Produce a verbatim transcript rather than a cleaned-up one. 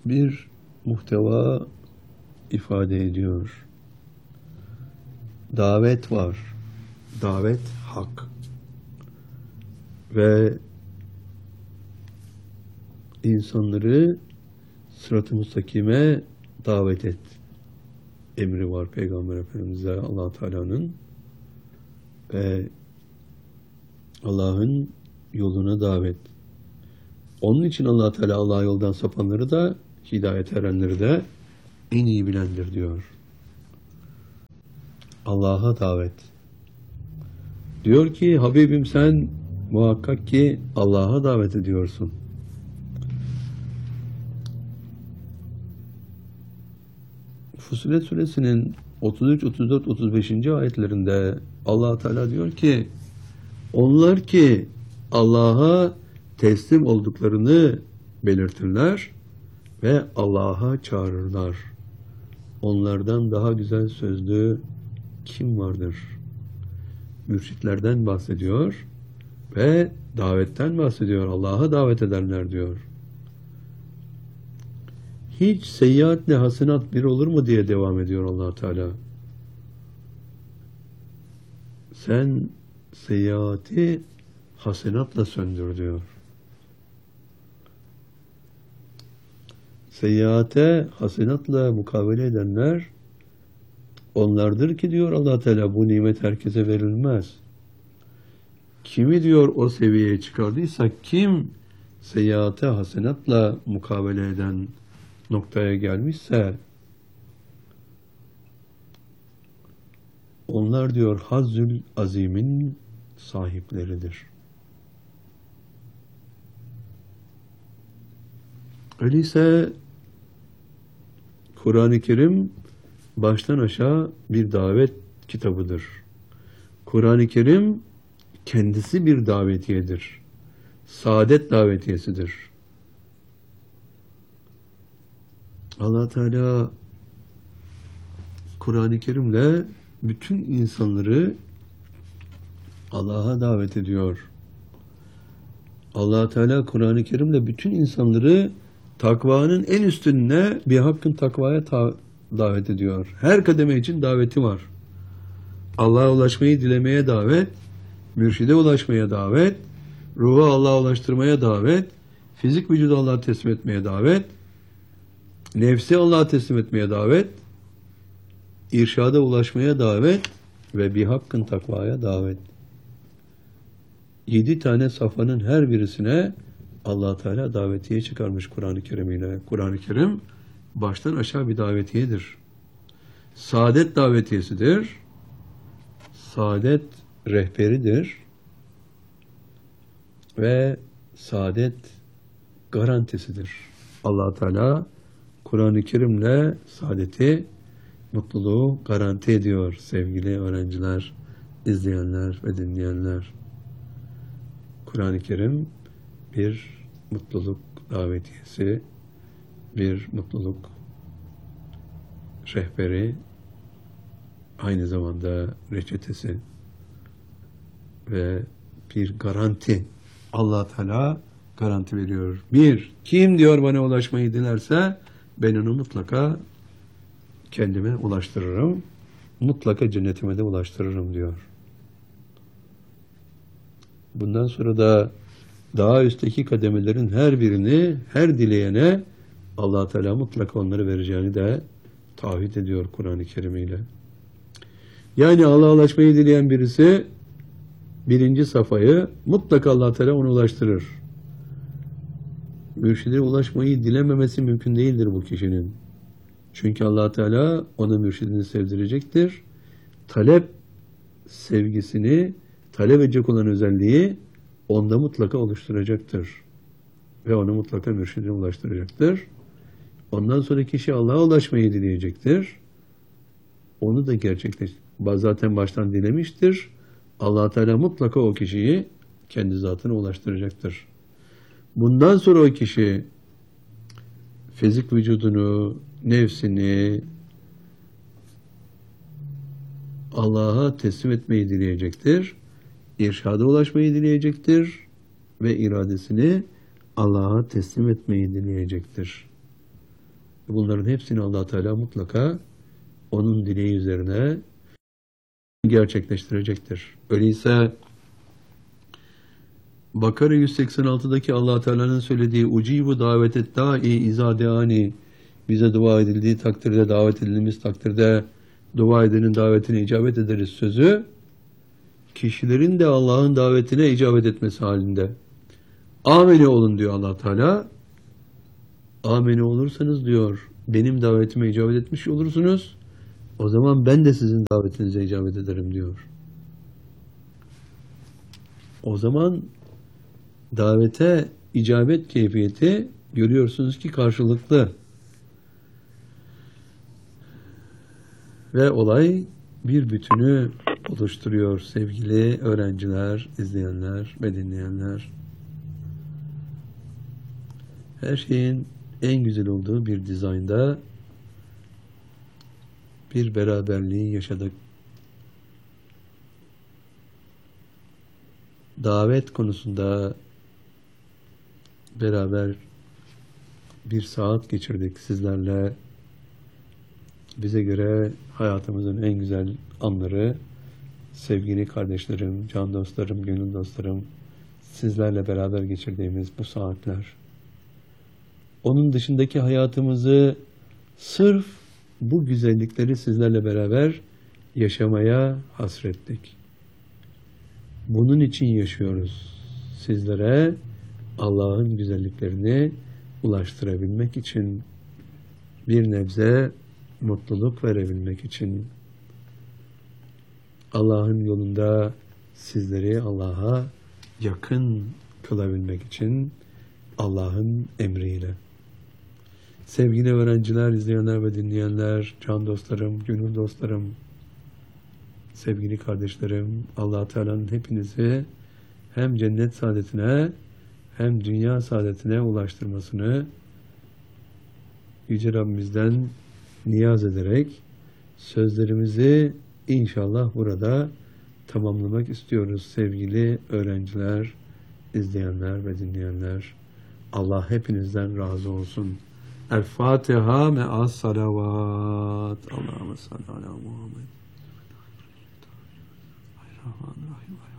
bir muhteva ifade ediyor. Davet var. Davet hak. Ve insanları sırat-ı müstakime davet et emri var Peygamber Efendimiz'e Allah Teala'nın ve Allah'ın yoluna davet. Onun için Allah Teala Allah yoldan sapanları da hidayet erenleri de en iyi bilendir diyor. Allah'a davet. Diyor ki Habibim sen muhakkak ki Allah'a davet ediyorsun. Fussilet suresinin otuz üç, otuz dört, otuz beşinci ayetlerinde Allah Teala diyor ki onlar ki Allah'a teslim olduklarını belirtirler ve Allah'a çağırırlar. Onlardan daha güzel sözlü kim vardır? Mürşitlerden bahsediyor ve davetten bahsediyor. Allah'a davet ederler diyor. Hiç seyyiatle hasenat bir olur mu diye devam ediyor Allah Teala. Sen seyyiati hasenatla söndür diyor. Seyyiate hasenatla mukabele edenler onlardır ki diyor Allah Teala bu nimet herkese verilmez. Kimi diyor o seviyeye çıkardıysa kim seyyiate hasenatla mukabele eden noktaya gelmişse onlar diyor Hazzül Azim'in sahipleridir. Öyleyse Kur'an-ı Kerim baştan aşağı bir davet kitabıdır. Kur'an-ı Kerim kendisi bir davetiyedir. Saadet davetiyesidir. Allah Teala Kur'an-ı Kerim'le bütün insanları Allah'a davet ediyor. Allah Teala Kur'an-ı Kerim'le bütün insanları takvanın en üstününe bir hakkın takvaya ta- davet ediyor. Her kademe için daveti var. Allah'a ulaşmayı dilemeye davet, mürşide ulaşmaya davet, ruhu Allah'a ulaştırmaya davet, fizik vücudu Allah'a teslim etmeye davet, nefsi Allah'a teslim etmeye davet, irşada ulaşmaya davet ve bir hakkın takvaya davet. Yedi tane safhanın her birisine Allah Teala davetiye çıkarmış Kur'an-ı Kerim ile. Kur'an-ı Kerim baştan aşağı bir davetiyedir. Saadet davetiyesidir. Saadet rehberidir. Ve saadet garantisidir. Allah Teala Kur'an-ı Kerim'le saadeti, mutluluğu garanti ediyor sevgili öğrenciler, izleyenler ve dinleyenler. Kur'an-ı Kerim bir mutluluk davetiyesi, bir mutluluk rehberi, aynı zamanda reçetesi ve bir garanti. Allah Teala garanti veriyor. Bir, kim diyor bana ulaşmayı dilerse ben onu mutlaka kendime ulaştırırım. Mutlaka cennetime de ulaştırırım diyor. Bundan sonra da daha üstteki kademelerin her birini, her dileyene Allah Teala mutlaka onları vereceğini de taahhüt ediyor Kur'an-ı Kerim ile. Yani Allah'a ulaşmayı dileyen birisi birinci safhayı mutlaka Allah Teala ona ulaştırır. Mürşide ulaşmayı dilememesi mümkün değildir bu kişinin. Çünkü Allah Teala ona mürşidini sevdirecektir. Talep sevgisini, talep edecek olan özelliği onda mutlaka oluşturacaktır. Ve onu mutlaka mürşidine ulaştıracaktır. Ondan sonra kişi Allah'a ulaşmayı dileyecektir. Onu da gerçekleş. Zaten baştan dilemiştir. Allah Teala mutlaka o kişiyi kendi zatına ulaştıracaktır. Bundan sonra o kişi fizik vücudunu, nefsini Allah'a teslim etmeyi dileyecektir. İrşada ulaşmayı dileyecektir ve iradesini Allah'a teslim etmeyi dileyecektir. Bunların hepsini Allah Teala mutlaka onun dileği üzerine gerçekleştirecektir. Öyleyse Bakara yüz seksen altıdaki Allah Teala'nın söylediği ucibu davetet da'i izâ deani, bize dua edildiği takdirde, davet edildiğimiz takdirde dua edenin davetine icabet ederiz sözü, kişilerin de Allah'ın davetine icabet etmesi halinde. Amene olun diyor Allah Teala. Amene olursanız diyor, benim davetime icabet etmiş olursunuz. O zaman ben de sizin davetinize icabet ederim diyor. O zaman davete icabet keyfiyeti görüyorsunuz ki karşılıklı. Ve olay bir bütünü oluşturuyor sevgili öğrenciler, izleyenler ve dinleyenler. Her şeyin en güzel olduğu bir dizaynda bir beraberliği yaşadık. Davet konusunda beraber bir saat geçirdik sizlerle. Bize göre hayatımızın en güzel anları, sevgili kardeşlerim, can dostlarım, gönül dostlarım, sizlerle beraber geçirdiğimiz bu saatler. Onun dışındaki hayatımızı sırf bu güzellikleri sizlerle beraber yaşamaya hasrettik. Bunun için yaşıyoruz. Sizlere Allah'ın güzelliklerini ulaştırabilmek için, bir nebze mutluluk verebilmek için, Allah'ın yolunda sizleri Allah'a yakın kılabilmek için, Allah'ın emriyle. Sevgili öğrenciler, izleyenler ve dinleyenler, can dostlarım, gönül dostlarım, sevgili kardeşlerim, Allah Teala'nın hepinizi hem cennet saadetine hem dünya saadetine ulaştırmasını Yüce Rabbimizden niyaz ederek sözlerimizi inşallah burada tamamlamak istiyoruz sevgili öğrenciler, izleyenler ve dinleyenler. Allah hepinizden razı olsun. El Fatiha me'as salavat. Allahümme salli ala Muhammed. Rahmanirrahim.